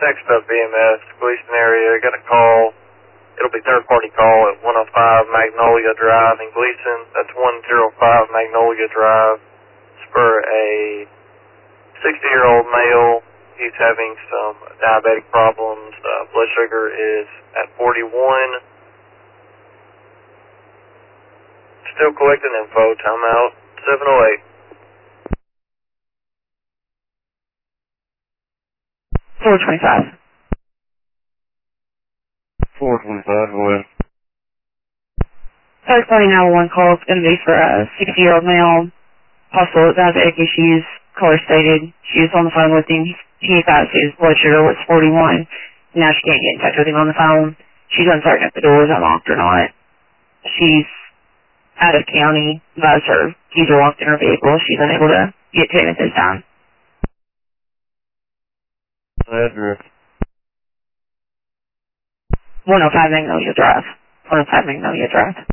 text about VMS, Gleason area, got a call. It'll be third-party call at 105 Magnolia Drive in Gleason. That's 105 Magnolia Drive. It's for a 60-year-old male. He's having some diabetic problems. Blood sugar is at 41. Still collecting info. Timeout 708. 425. 425, go ahead. Third party 911 call is going to be for a 60-year-old male, possible diabetic issues, color stated. She was on the phone with him. He thought his blood sugar was 41. Now she can't get in touch with him on the phone. She's uncertain if the door is unlocked or not. She's out of county, but her keys are locked in her vehicle. She's unable to get to him at this time. Address. 105 Magnolia Drive. 105 Magnolia Drive.